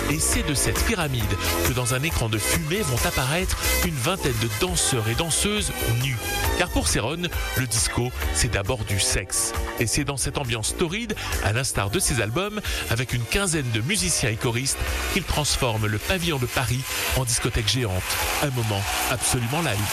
Et c'est de cette pyramide que dans un écran de fumée vont apparaître une vingtaine de danseurs et danseuses nus. Car pour Céron, le disco, c'est d'abord du sexe. Et c'est dans cette ambiance torride, à l'instar de ses albums, avec une quinzaine de musiciens et choristes, qu'il transforme le pavillon de Paris en discothèque géante. Un moment absolument live.